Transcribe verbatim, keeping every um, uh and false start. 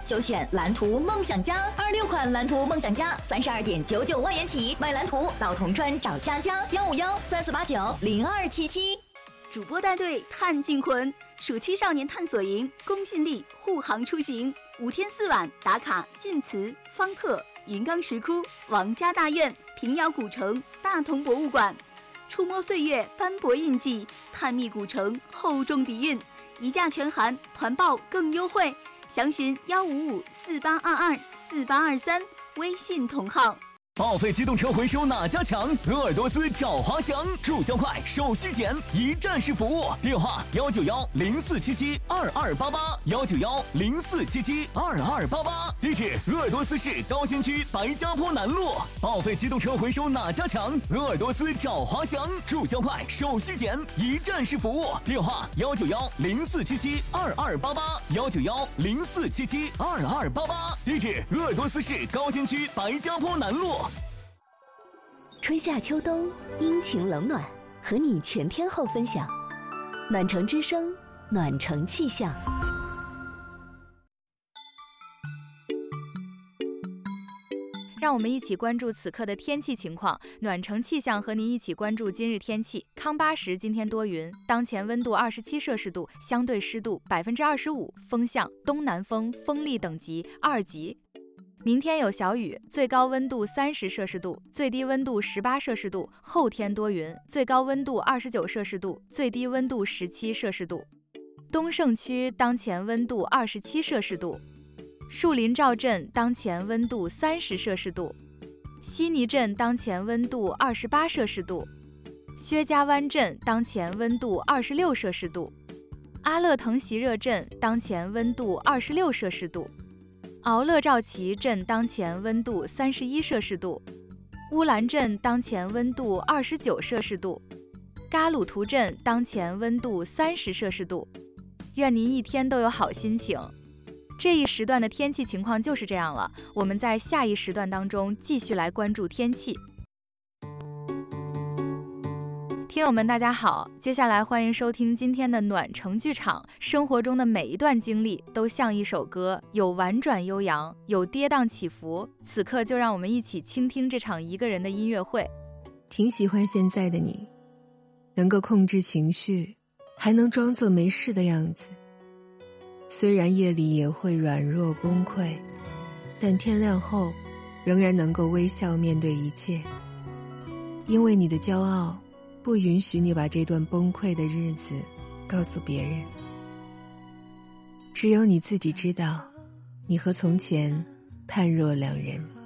就选蓝图梦想家。二六款蓝图梦想家三十二点九九万元起，买蓝图到铜川找佳佳，幺五幺三四八九零二七七。 主播带队探净魂，暑期少年探索营，公信力护航出行，五天四晚打卡晋祠、方特、云冈石窟、王家大院、平遥古城、大同博物馆，触摸岁月斑驳印记，探秘古城厚重底蕴，一价全含，团报更优惠，详询幺五五四八二二四八二三，微信同号。 报废机动车回收哪家强？鄂尔多斯找华翔，注销快，手续简，一站式服务。电话幺九幺零四七七二二八八幺九幺零四七七二二八八。地址：鄂尔多斯市高新区白家坡南路。报废机动车回收哪家强？鄂尔多斯找华翔，注销快，手续简，一站式服务。电话幺九幺零四七七二二八八幺九幺零四七七二二八八。地址：鄂尔多斯市高新区白家坡南路。 春夏秋冬，阴晴冷暖，和你全天候分享。暖城之声，暖城气象。 让我们一起关注此刻的天气情况。暖城气象和您一起关注今日天气。康巴什今天多云，当前温度二十七摄氏度，相对湿度百分之二十五，风向东南风，风力等级二级。明天有小雨，最高温度三十摄氏度，最低温度十八摄氏度。后天多云，最高温度二十九摄氏度，最低温度十七摄氏度。东胜区当前温度二十七摄氏度，树林赵镇当前温度三十摄氏度，悉尼镇当前温度二十八摄氏度，薛家湾镇当前温度二十六摄氏度，阿勒腾席热镇当前温度二十六摄氏度。敖勒赵旗镇当前温度三十一摄氏度，乌兰镇当前温度二十九摄氏度，嘎鲁图镇当前温度三十摄氏度。愿您一天都有好心情。这一时段的天气情况就是这样了，我们在下一时段当中继续来关注天气。听友们大家好，接下来欢迎收听今天的暖城剧场。生活中的每一段经历都像一首歌，有婉转悠扬，有跌宕起伏。此刻就让我们一起倾听这场一个人的音乐会。 挺喜欢现在的你，能够控制情绪，还能装作没事的样子。虽然夜里也会软弱崩溃，但天亮后仍然能够微笑面对一切。因为你的骄傲不允许你把这段崩溃的日子告诉别人，只有你自己知道，你和从前判若两人。